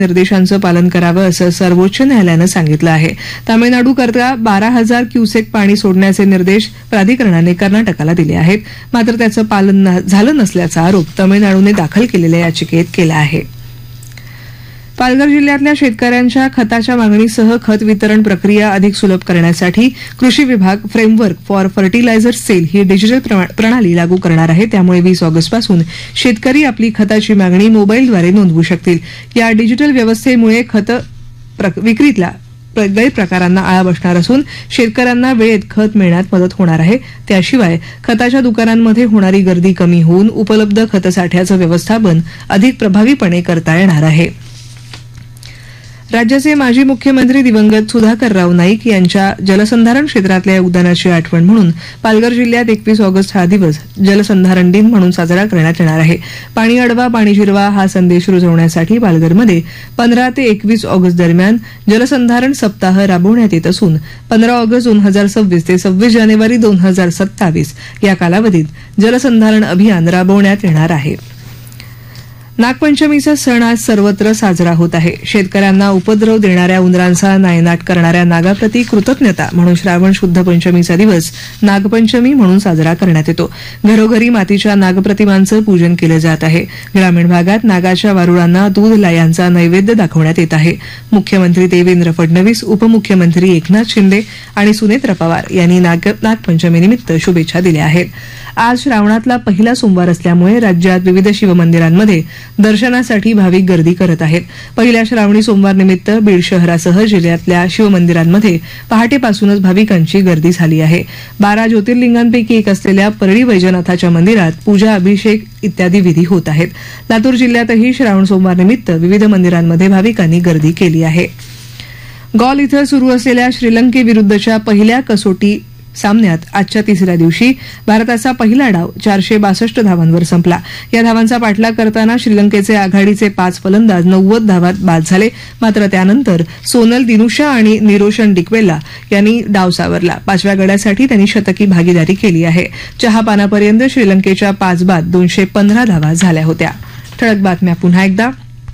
निर्देशांचं पालन करावं असं सर्वोच्च न्यायालयानं सांगितलं आहे. तामिळनाडूकरता 12,000 क्युसेक पाणी सोडण्याचे निर्देश प्राधिकरणाने कर्नाटकाला दिले आहेत. मात्र त्याचं पालन झालं नसल्याचा आरोप तामिळनाडूने दाखल केलेल्या याचिकेत केला आहे. पालघर जिल्ह्यातल्या शेतकऱ्यांच्या खताच्या मागणीसह खत वितरण प्रक्रिया अधिक सुलभ करण्यासाठी कृषी विभाग framework for fertiliser sale he digital प्रणाली लागू करणार आहे. त्यामुळे 20 ऑगस्टपासून शेतकरी आपली खताची मागणी मोबाईलद्वारे नोंदवू शकतील. या डिजिटल व्यवस्थेमुळे खत विक्रीतल्या गैरप्रकारांना आळा बसणार असून शेतकऱ्यांना वेळेत खत मिळण्यात मदत होणार आहे. त्याशिवाय खताच्या दुकानांमध्ये होणारी गर्दी कमी होऊन उपलब्ध खतसाठ्याचं व्यवस्थापन अधिक प्रभावीपणे करता येणार आहे. राज्याचे माजी मुख्यमंत्री दिवंगत सुधाकरराव नाईक यांच्या जलसंधारण क्षेत्रातल्या योगदानाची आठवण म्हणून पालघर जिल्ह्यात 21 ऑगस्ट हा दिवस जलसंधारण दिन म्हणून साजरा करण्यात येणार आहे. पाणी अडवा पाणी जिरवा हा संदेश रुजवण्यासाठी पालघरमध्ये 15 ते 21 ऑगस्ट दरम्यान जलसंधारण सप्ताह राबवण्यात येत असून 15 ऑगस्ट 2026 ते 26 जानेवारी 2027 या कालावधीत जलसंधारण अभियान राबवण्यात येणार आहे. नागपंचमीचा सण आज सर्वत्र साजरा होत आहे. शेतकऱ्यांना उपद्रव देणाऱ्या उंदरांचा नायनाट करणाऱ्या नागाप्रती कृतज्ञता म्हणून श्रावण शुद्ध पंचमीचा दिवस नागपंचमी म्हणून साजरा करण्यात येतो. घरोघरी मातीच्या नागप्रतिमांचं पूजन केलं जात आहे. ग्रामीण भागात नागाच्या वारुळांना दूध लायांचा नैवेद्य दाखवण्यात येत आहे. मुख्यमंत्री देवेंद्र फडणवीस, उपमुख्यमंत्री एकनाथ शिंदे आणि सुनेत्रा पवार यांनी नागपंचमीनिमित्त शुभेच्छा दिल्या आहेत. आज श्रावणातला पहिला सोमवार असल्यामुळे राज्यात विविध शिवमंदिरांमध्ये दर्शनासाठी भाविक गर्दी करत आहेत. पहिल्या श्रावणी सोमवारनिमित्त बीड शहरासह जिल्ह्यातल्या शिवमंदिरांमध्ये पहाटेपासूनच भाविकांची गर्दी झाली आहे. 12 ज्योतिर्लिंगांपैकी एक असलेल्या परळी वैजनाथाच्या मंदिरात पूजा, अभिषेक इत्यादी विधी होत आहेत. लातूर जिल्ह्यातही श्रावण सोमवारनिमित्त विविध मंदिरांमध्ये भाविकांनी गर्दी केली आहे. गॉल इथं सुरू असलेल्या श्रीलंकेविरुद्धच्या पहिल्या कसोटी सामन्यात आजच्या तिसऱ्या दिवशी भारताचा पहिला डाव 462 धावांवर संपला. या धावांचा पाठलाग करताना श्रीलंकेचे आघाडीचे 5 फलंदाज 90 धावात बाद झाले. मात्र त्यानंतर सोनल दिनुशा आणि निरोशन डिक्वेला यांनी डाव सावरला. 5व्या गड्यासाठी त्यांनी शतकी भागीदारी केली आहे. चहापानापर्यंत श्रीलंकेच्या 5 बाद 215 धावा झाल्या होत्या. ठळक बातम्या पुन्हा एकदा.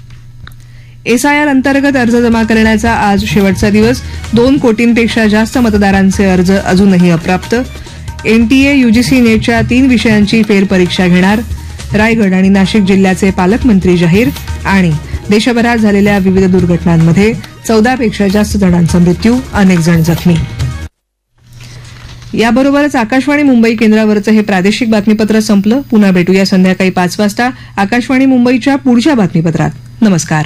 एसआयआर अंतर्गत अर्ज जमा करण्याचा आज शेवटचा दिवस. 2 कोटींपेक्षा जास्त मतदारांचे अर्ज अजूनही अप्राप्त. एनटीए यूजीसी नेटच्या 3 विषयांची फेरपरीक्षा घेणार. रायगड आणि नाशिक जिल्ह्याचे पालकमंत्री जाहीर. आणि देशभरात झालेल्या विविध दुर्घटनांमध्ये 14 पेक्षा जास्त जणांचा मृत्यू, अनेक जण जखमी. याबरोबरच आकाशवाणी मुंबई केंद्रावरचं हे प्रादेशिक बातमीपत्र संपलं. पुन्हा भेटूया संध्याकाळी 5 वाजता आकाशवाणी मुंबईच्या पुढच्या बातमीपत्रात. नमस्कार.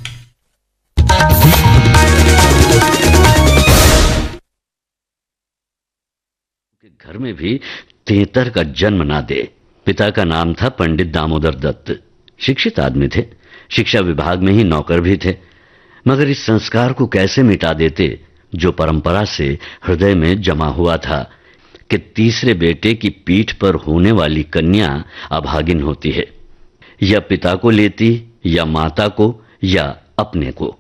घर में भी तेतर का जन्म ना दे। पिता का नाम था पंडित दामोदर दत्त। शिक्षित आदमी थे, शिक्षा विभाग में ही नौकर भी थे, मगर इस संस्कार को कैसे मिटा देते जो परंपरा से हृदय में जमा हुआ था कि तीसरे बेटे की पीठ पर होने वाली कन्या अभागिन होती है, या पिता को लेती, या माता को, या अपने को।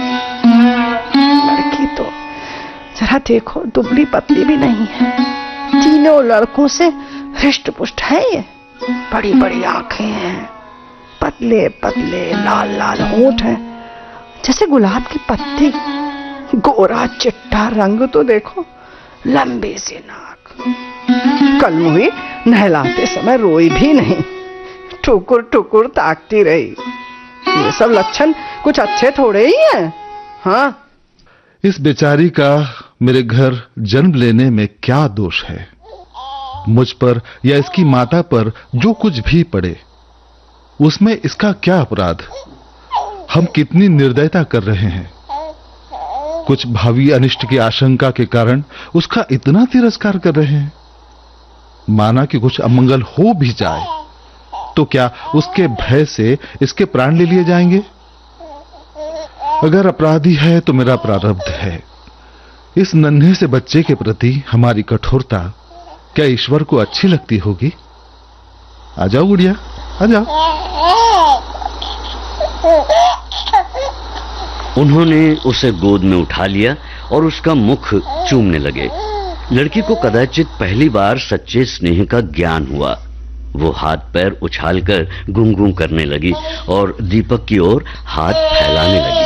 लड़की तो जरा देखो दुबली पतली भी नहीं है, तीनों लड़कों से हृष्ट पुष्ट है। ये बड़ी बड़ी आंखें हैं, पतले पतले लाल लाल होंठ हैं जैसे गुलाब की पत्ती, गोरा चिट्टा रंग तो देखो, लंबी सी नाक। कल मुही नहलाते समय रोई भी नहीं, ठुकुर ठुकुर ताकती रही। ये सब लक्षण कुछ अच्छे थोड़े ही हैं। हाँ, इस बेचारी का मेरे घर जन्म लेने में क्या दोष है? मुझ पर या इसकी माता पर जो कुछ भी पड़े उसमें इसका क्या अपराध? हम कितनी निर्दयता कर रहे हैं। कुछ भावी अनिष्ट की आशंका के कारण उसका इतना तिरस्कार कर रहे हैं। माना कि कुछ अमंगल हो भी जाए तो क्या उसके भय से इसके प्राण ले लिए जाएंगे? अगर अपराधी है तो मेरा प्रारब्ध है। इस नन्हे से बच्चे के प्रति हमारी कठोरता क्या ईश्वर को अच्छी लगती होगी? आ जाओ गुड़िया, आ जाओ। उन्होंने उसे गोद में उठा लिया और उसका मुख चूमने लगे। लड़की को कदाचित पहली बार सच्चे स्नेह का ज्ञान हुआ। वो हाथ पैर उछालकर गुंगू करने लगी और दीपक की ओर हाथ फैलाने लगी।